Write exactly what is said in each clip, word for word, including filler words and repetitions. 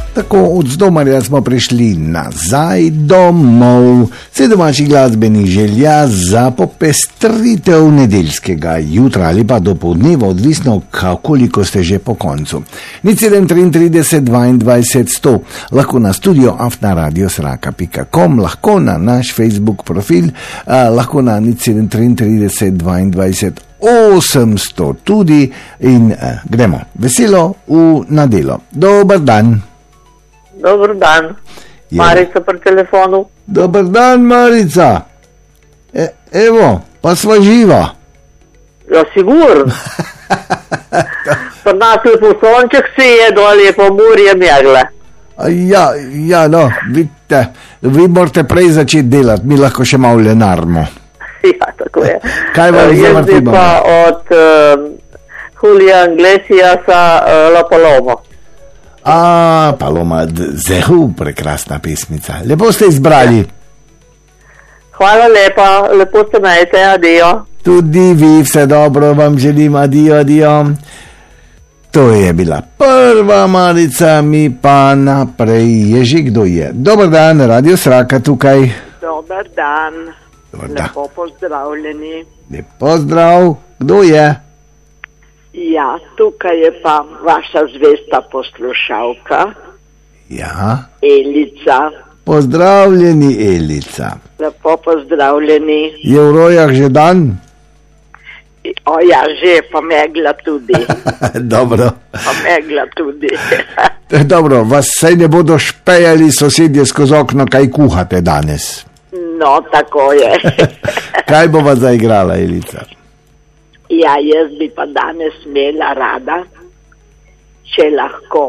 Tako od Zdomarja smo prišli nazaj domov. Vse domači glasbeni želja za popestritev nedeljskega jutra ali pa dopoldneva, odvisno koliko ste že po koncu. nič sedem triintrideset dvaindvajset sto, lahko na studio afna radio sraka pika com, lahko na naš Facebook profil, eh, lahko na nič sedem triintrideset dvaindvajset osemsto tudi in eh, gremo veselo v nadelo. Dober dan. Dobar dan, je. Marica pri telefonu. Dobar dan, Marica. E, evo, pa sva živa. Ja, sigurno. Pri nas lepo sonček si je, dol je pomurje megla. Ja, ja, no, vidite, vi morate prej začeti delati, mi lahko še malo lenarmo. Ja, tako je. Kaj vam uh, zavrtimo? Jaz bi pa od uh, Julija Iglesiasa uh, La Paloma. A, Paloma, zelo prekrasna pesmica. Lepo ste izbrali. Hvala lepa, lepo se najte, adijo. Tudi vi, vse dobro vam želim, adijo, adijo. To je bila prva Marica, mi pa naprej. Je že kdo je? Dobar dan, Radio Sraka tukaj. Dobar dan. Dobar dan. Lepo pozdravljeni. Lepo zdrav, kdo je? Ja, tukaj je pa vaša zvesta poslušalka. Ja. Elica. Pozdravljeni, Elica. Lepo pozdravljeni. Je v rojah že dan? O ja, že, pa megla tudi. Dobro. Pa megla tudi. Dobro, vas saj ne bodo špejali sosedje skozi okno, kaj kuhate danes. No, tako je. Kaj bova zaigrala, Elica? Ja, jaz bi pa danes imela rada, če lahko.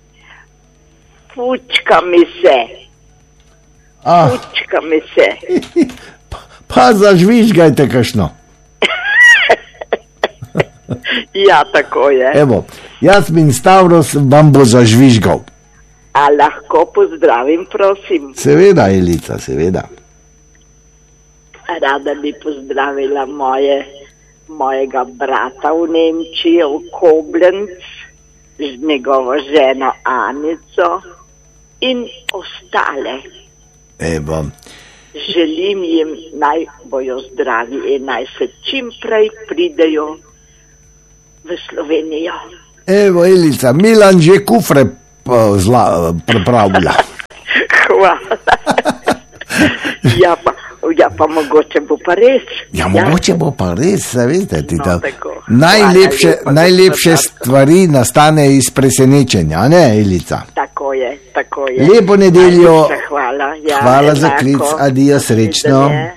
Fučka mi se. Ah. Fučka mi se. Pa, pa zažvižgajte kakšno. Ja, tako je. Evo, Jasmin Stavros vam bo zažvižgal. A lahko pozdravim, prosim? Seveda, Elica, seveda. Rada bi pozdravila moje, mojega brata v Nemčiji, v Koblenc, z njegovo ženo Anico in ostale. Evo. Želim jim, naj bojo zdravi in naj se čim prej pridejo v Slovenijo. Evo, Elica, Milan že kufre zla, pripravlja. Hvala. Ja pa, ja pa mogoče bo pa res. Ja, mogoče bo pa res, veste, ti No, da. tako. Najlepše, Hvala lepa, najlepše gospod stvari nastane iz presenečenja, ne, Elica? Tako je, tako je. Lepo nedeljo. Najlepša hvala. Ja, Hvala za enako. klic, adijo, srečno. Videnje.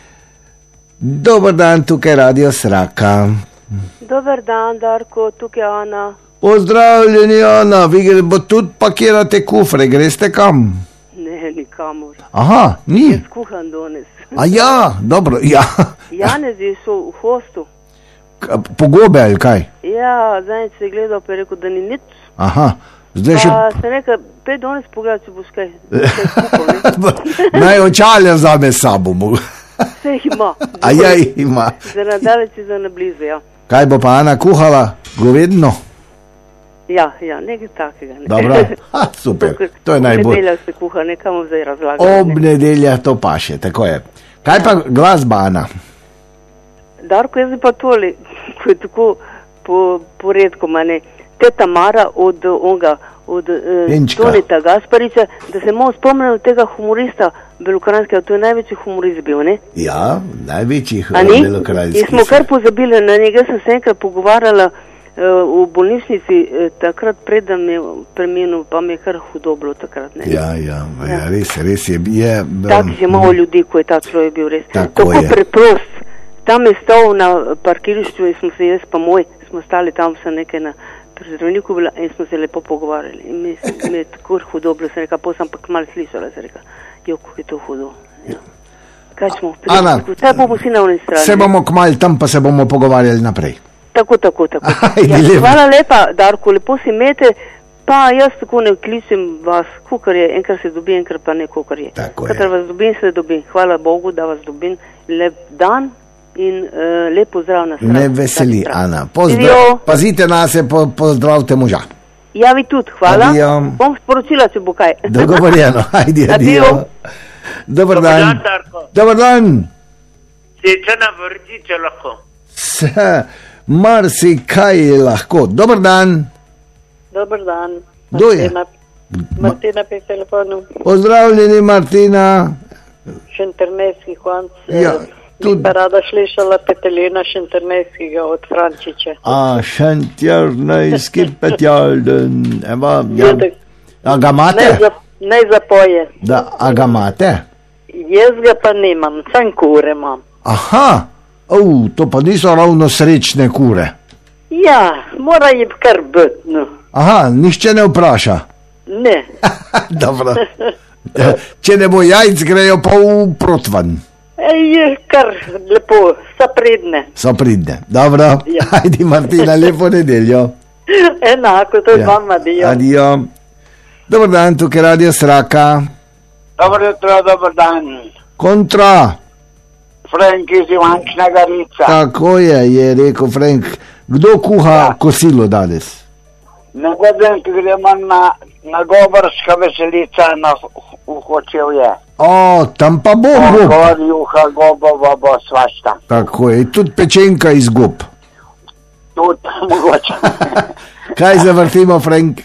Dobar dan, tukaj Radio Sraka. Dobar dan, Darko, tukaj Ana. Pozdravljeni, Ana, vi bo tudi pakirate kufre, greste kam? Ne, nikamor. Aha, ni. Jaz kuham danes. A ja, dobro, ja. Janez je šel v hostu. K- Pogobe ali kaj? Ja, zdaj se je gledal, pa je rekel, da ni nič. Aha, zdaj še... Pa se nekaj, pet danes pogledal, če boš kaj, kaj kupil, ne? Naj očalja vzame s sabo. mu. Vse ima. A ja, ima. Za nadalec in za nablizu, ja. Kaj bo pa Ana kuhala? Govedno? Ja, ja, nekaj takega. Ne? Dobro, ha, super, to je najbolj. Nedelja se kuha, nekam zdaj razlagam. Ob nedeljah to paše, tako je. Kaj pa glasba, Ana? Darko, jaz bi pa tole, ko je tako po, po redku mane, teta Mara od onga, od Jenčka. uh, Toneta Gaspariča, da se malo spomnim tega humorista belokranjskega, to je največji humorist bil, ne? Ja, največji A ni? belokrajski. In smo kar pozabili na njega, sem se enkrat pogovarjala uh, v bolnišnici, uh, takrat preden je preminil, pa mi je kar hudo bilo takrat, ne? Ja, ja, ja, res, res je. je Tak je malo ljudi, ko je ta človek bil res. Tako Tako je. preprost. Tam je stal na parkirišču in smo se, jaz pa moj, smo stali tam vse nekaj na pri zdravniku bila in smo se lepo pogovarjali. In mi, mi je tako hudo bilo, sem rekla, pa sem pa malo slišala, sem rekla, jo, kako je to hudo. Ja. Kaj smo? Ana, Zdaj bomo vsi na oni strani. Se bomo kmalu tam, pa se bomo pogovarjali naprej. Tako, tako, tako. Ajde, Ja, lepo. hvala lepa, Darko, lepo si imete. Pa jaz tako ne kličem vas, kukar je, enkrat se dobi, enkrat pa ne kukar je. Tako je. Kadar vas dobim, se dobim. Hvala Bogu, da vas dobim. Lep dan in uh, lep pozdrav na strani. Me veseli, Ana. Pozdrav, Vidijo. pazite na se, po, pozdravite moža. Ja, vi tudi, hvala. Adijo. Bom sporočila, če bo kaj. Dogovorjeno, ajde, adijo. Dobar dan. Dobar dan. Seče na vrtiče lahko. Se, marsi kaj je lahko. Dobar dan. Dobar dan. Kdo je? Martina, Martina pri telefonu. Pozdravljeni, Martina. Šenternejski konc. Ja, Tudi pa rada slišala Petelina Šenternejskega od Frančiča. A, Šenternejski Petjalden. Evo, ja. A ga imate? Ne, za, ne zapoje. Da, a ga imate? Jaz ga pa nimam, sam kure imam. Aha, oh, to pa niso ravno srečne kure. Ja, mora jim kar biti, no. Aha, nišče ne vpraša. Ne. Dobro. Če ne bo jajc, grejo pa v protvan. Ej, kar lepo, so pridne. So pridne. Dobro, Ja. ajdi Martina, lepo nedeljo. Enako, to je vam, adijo. Adijo. Dobar dan, tukaj Radio Sraka. Dobro jutro, dobar dan. Kontra. Frank iz Ivančnega Rica. Tako je, je rekel Frank. Kdo kuha ja. kosilo danes? Ne vem, ki gremo na, na Goborska veselica na v Hočevje. O, tam pa bo gob. Gor, juha, gobova bo svašta. Tako je, tudi pečenka iz gob. Tudi mogoče. Kaj zavrtimo, Frank?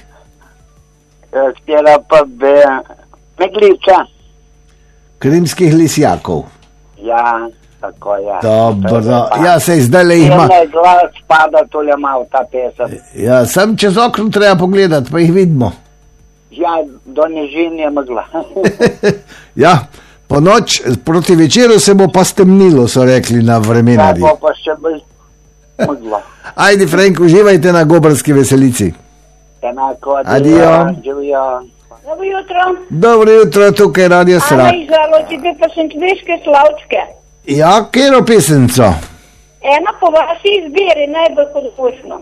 Katera pa be meglica. Krimskih lisjakov. Ja, tako je. Dobro, ja, se zdaj le jih ima. Ne glas pada tole malo ta pesem. Ja, sem čez okno treba pogledati, pa jih vidimo. Ja, do nižin je megla. Ja, po noč, proti večeru se bo pa stemnilo, so rekli na vremenarji. Ja, bo pa še bolj megla. Ajde, Frank, uživajte na Goborski veselici. Enako, Adijo. Živijo. Dobro jutro. Dobro jutro, tukaj Radio Srak. Ana iz Zaločice pa Šentviške Slavčke. Ja, kjero pesenco? Ena po vaši izbiri, najbolj hudomušno.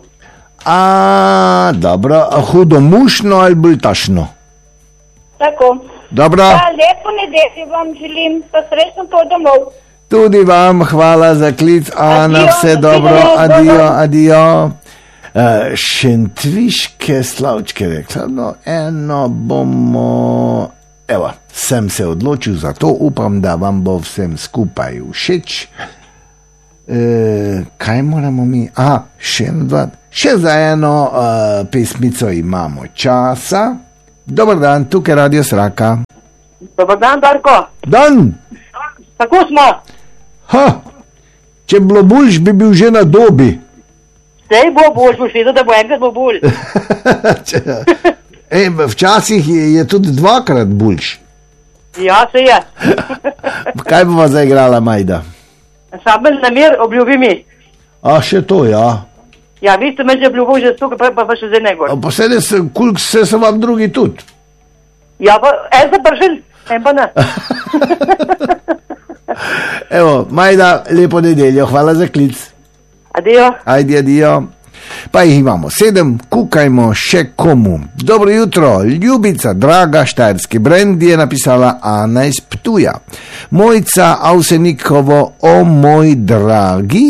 A, dobro, a hudomušno ali bolj tašno? Tako. Dobro, Pa lepo nedeljo vam želim, pa srečno pot domov. tudi vam hvala za klic, Ana, Adijo, vse dobro, nasvidenje, adijo, adijo. Uh, Šentviške Slavčke rekla, no eno bomo, evo, sem se odločil za to, upam, da vam bo vsem skupaj všeč. Uh, kaj moramo mi? Aha, še eno, dva, še za eno uh, pesmico imamo časa. Dobar dan, tukaj Radio Sraka. Dobar dan, Darko. Dan! Tako smo. Ha! Če bi bilo boljš, bi bil že na dobi. Sej bo bolj, boš videl, da bo enkrat bo bolj. Ej, včasih je, je tudi dvakrat boljš. Ja, se je. Kaj bova zaigrala, Majda? Sabel namir, obljubi mi. A še to, ja. Ja, vi ste me že obljubil, že stukaj, pa, pa, pa še zdaj ne gor. A pa sedaj se, koliko se so vam drugi tudi. Ja, pa en se pršil, en pa ne. Evo, Majda, lepo nedeljo, hvala za klic. Adijo. Ajde, adijo. Pa jih imamo sedem, kukajmo še komu. Dobro jutro, ljubica, draga, štajerski brend je napisala Ana iz Ptuja. Mojca Avsenikovo, o moj dragi,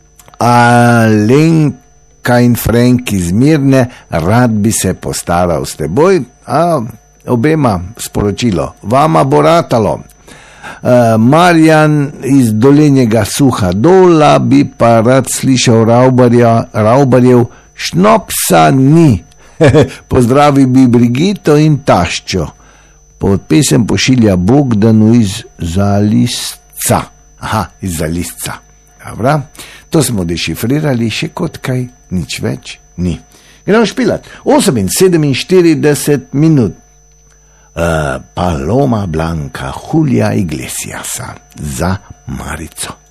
Alenka in Frank iz Mirne, rad bi se postaral s teboj. A, obema sporočilo, vama bo ratalo. Uh, Marjan iz Dolenjega Suha Dola bi pa rad slišal Raubarja, Raubarjev šnopsa ni. Pozdravi bi Brigito in taščo. Pod pesem pošilja Bogdanu iz Zalisca. Aha, iz Zalisca. Dobra, to smo dešifrirali, še kot kaj, nič več ni. Gremo špilat. oseminsedemintirideset minut. Uh, Paloma Blanca Julia Iglesiasa za Marico.